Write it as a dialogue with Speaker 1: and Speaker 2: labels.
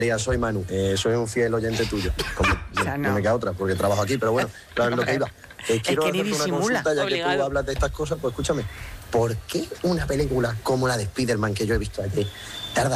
Speaker 1: soy Manu, soy un fiel oyente tuyo.
Speaker 2: O sea,
Speaker 1: no me queda otra, porque trabajo aquí, pero bueno, claro, es lo que iba. Quiero
Speaker 2: que ni
Speaker 1: hacerte una
Speaker 2: disimula.
Speaker 1: consulta, ya que
Speaker 3: Obligado.
Speaker 1: tú hablas de estas cosas, pues escúchame. ¿Por qué una película como la de Spiderman que yo he visto ayer tarda